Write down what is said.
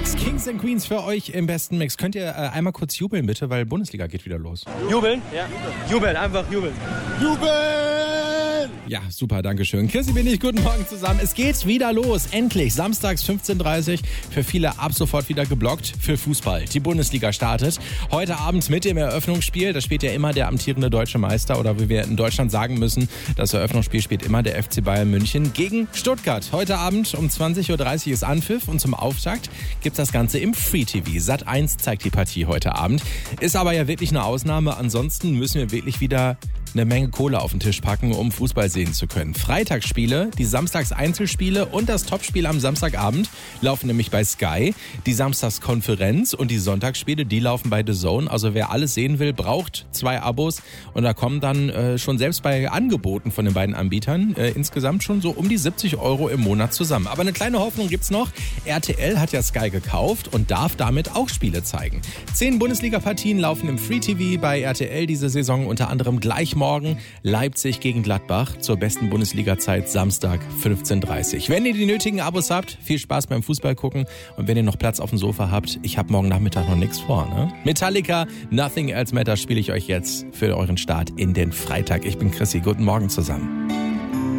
Mix. Kings and Queens für euch im besten Mix. Könnt ihr einmal kurz jubeln, bitte, weil Bundesliga geht wieder los. Jubeln? Ja. Jubeln, einfach jubeln. Jubeln! Ja, super, danke schön. Chrissy bin ich, guten Morgen zusammen. Es geht wieder los, endlich. Samstags 15:30 Uhr, für viele ab sofort wieder geblockt für Fußball. Die Bundesliga startet heute Abend mit dem Eröffnungsspiel. Da spielt ja immer der amtierende deutsche Meister, oder wie wir in Deutschland sagen müssen, das Eröffnungsspiel spielt immer der FC Bayern München gegen Stuttgart. Heute Abend um 20:30 Uhr ist Anpfiff und zum Auftakt gibt's das Ganze im Free TV. Sat.1 zeigt die Partie heute Abend. Ist aber ja wirklich eine Ausnahme. Ansonsten müssen wir wirklich wieder eine Menge Kohle auf den Tisch packen, um Fußball sehen zu können. Freitagsspiele, die Samstags-Einzelspiele und das Topspiel am Samstagabend laufen nämlich bei Sky. Die Samstagskonferenz und die Sonntagsspiele, die laufen bei The Zone. Also wer alles sehen will, braucht 2 Abos. Und da kommen dann schon selbst bei Angeboten von den beiden Anbietern insgesamt schon so um die 70 € im Monat zusammen. Aber eine kleine Hoffnung gibt's noch. RTL hat ja Sky gekauft und darf damit auch Spiele zeigen. 10 Bundesliga-Partien laufen im Free TV bei RTL diese Saison, unter anderem gleich morgen Leipzig gegen Gladbach zur besten Bundesliga-Zeit Samstag 15:30 Uhr. Wenn ihr die nötigen Abos habt, viel Spaß beim Fußball gucken. Und wenn ihr noch Platz auf dem Sofa habt, ich habe morgen Nachmittag noch nichts vor. Ne? Metallica, Nothing Else Matters spiele ich euch jetzt für euren Start in den Freitag. Ich bin Chrissy, guten Morgen zusammen.